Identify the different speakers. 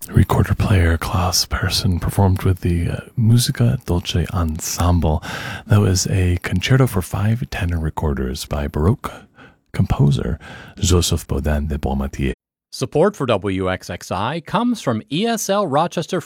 Speaker 1: recorder player Klaus Persson performed with the Musica Dolce Ensemble. That was a concerto for 5 tenor recorders by Baroque composer Joseph Bodin de Bonmatier.
Speaker 2: Support for WXXI comes from ESL Rochester